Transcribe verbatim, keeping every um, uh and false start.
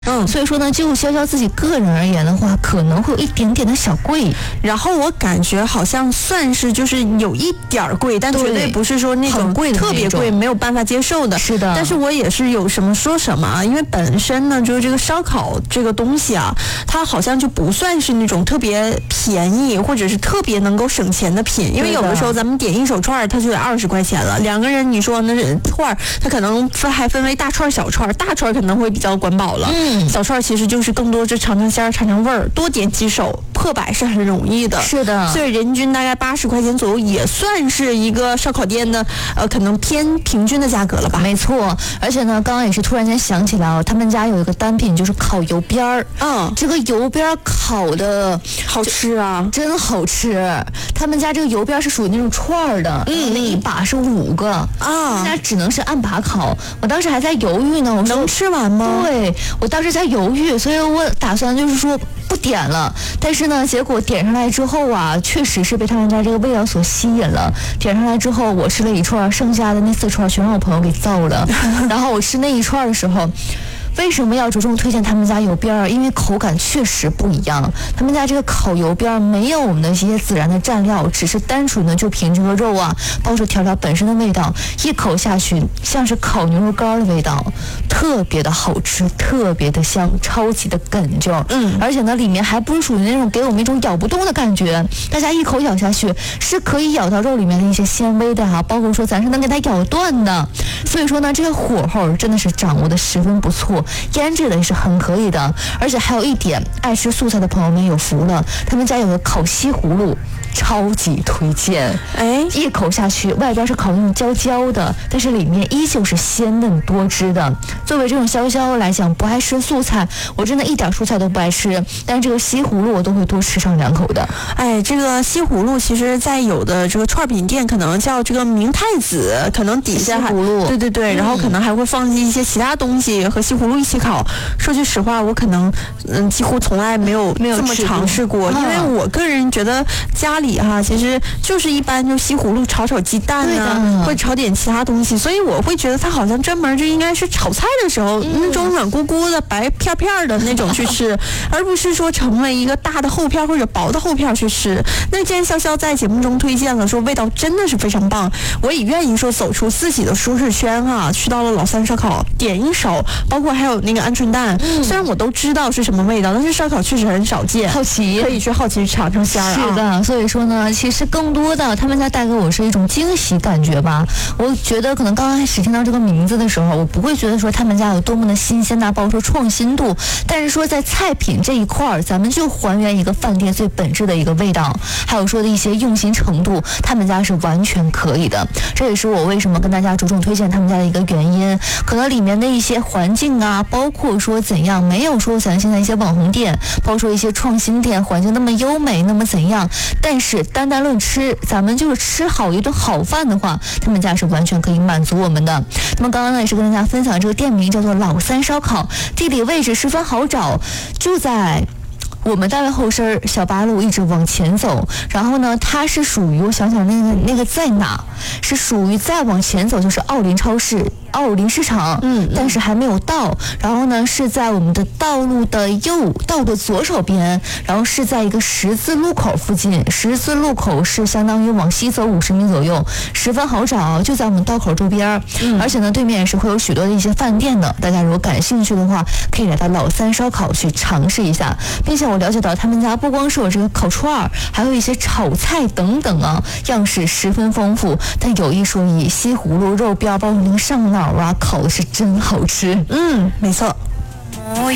嗯， 所以说呢，就潇潇自己个人而言的话，可能会有一点点的小贵。 然后我感觉好像算是就是有一点儿贵，但绝对不是说那种贵的特别贵没有办法接受的。 是的， 但是我也是有什么说什么啊，因为本身呢，就是这个烧烤这个东西啊，它好像就不算是那种特别便宜或者是特别能够省钱的品，因为有的时候咱们点一手串它就得二十块钱了，两个人你说那串它可能分还分为大串小串，大串可能会比较管饱了。嗯。小串其实就是更多是尝尝鲜儿、尝尝味儿，多点几手破百是很容易的。 是的， 所以人均大概八十块钱左右，也算是一个烧烤店的呃可能偏平均的价格了吧？ 没错，而且呢，刚刚也是突然间想起来哦，他们家有一个单品就是烤油边儿。嗯，这个油边儿烤的好吃啊， 真好吃。他们家这个油边是属于那种串儿的，嗯，那一把是五个啊，他们家只能是按把烤。我当时还在犹豫呢，我说能吃完吗？ 对，我当时在犹豫，所以我打算就是说不点了。但是呢，结果点上来之后啊，确实是被他们家这个味道所吸引了。点上来之后，我吃了一串，剩下的那四串全让我朋友给造了。然后我吃那一串的时候，为什么要着重推荐他们家油边儿？因为口感确实不一样。他们家这个烤油边儿没有我们的一些孜然的蘸料，只是单纯的就凭这个肉啊，包括调料本身的味道，一口下去像是烤牛肉干的味道，特别的好吃，特别的香，超级的哏劲儿。嗯，而且呢，里面还不是属于那种给我们一种咬不动的感觉，大家一口咬下去是可以咬到肉里面的一些纤维的啊，包括说咱是能给它咬断的。所以说呢，这个火候真的是掌握的十分不错。腌制的也是很可以的，而且还有一点，爱吃素菜的朋友们有福了，他们家有个烤西葫芦，超级推荐。哎，一口下去，外边是烤那种焦焦的，但是里面依旧是鲜嫩多汁的。作为这种潇潇来讲，不爱吃素菜，我真的一点蔬菜都不爱吃，但是这个西葫芦我都会多吃上两口的。 哎，这个西葫芦其实在有的这个串品店可能叫这个明太子，可能底下还西葫芦， 对对对，然后可能还会放进一些其他东西和西葫芦一起烤。说句实话，我可能嗯几乎从来没有这么尝试过，因为我个人觉得家里哈其实就是一般就西葫芦炒炒鸡蛋啊，或者炒点其他东西，所以我会觉得它好像专门就应该是炒菜的时候、嗯、那种软乎乎的白片片的那种去吃，而不是说成为一个大的厚片或者薄的厚片去吃。那既然潇潇在节目中推荐了，说味道真的是非常棒，我也愿意说走出自己的舒适圈啊，去到了老三烧烤点一手，包括还有那个鹌鹑蛋。嗯、虽然我都知道是什么味道，但是烧烤确实很少见， 好奇可以去好奇尝尝鲜儿、啊。 是的，所以说呢，其实更多的他们家带给我是一种惊喜感觉吧。我觉得可能刚开始听到这个名字的时候，我不会觉得说他们家有多么的新鲜呐，包括说创新度，但是说在菜品这一块儿，咱们就还原一个饭店最本质的一个味道，还有说的一些用心程度，他们家是完全可以的。这也是我为什么跟大家着重推荐他们家的一个原因。可能里面的一些环境啊，包括说怎样，没有说咱现在一些网红店，包括说一些创新店环境那么优美，那么怎样，但是单单论吃，咱们就是吃好一顿好饭的话，他们家是完全可以满足我们的。那么刚刚呢也是跟大家分享这个店名叫做老三烧烤，地理位置十分好找，就在我们单位后身小八路一直往前走，然后呢它是属于，我想想那个那个在哪，是属于再往前走就是奥林超市奥林市场，嗯，但是还没有到。然后呢，是在我们的道路的右道路的左手边，然后是在一个十字路口附近。十字路口是相当于往西走五十米左右，十分好找，就在我们道口周边。嗯，而且呢，对面也是会有许多的一些饭店的。大家如果感兴趣的话，可以来到老三烧烤去尝试一下。并且我了解到他们家不光是有这个烤串儿，还有一些炒菜等等啊，样式十分丰富。但有一说一，西葫芦肉边包括那个上脑啊，烤的是真好吃。 嗯，没错。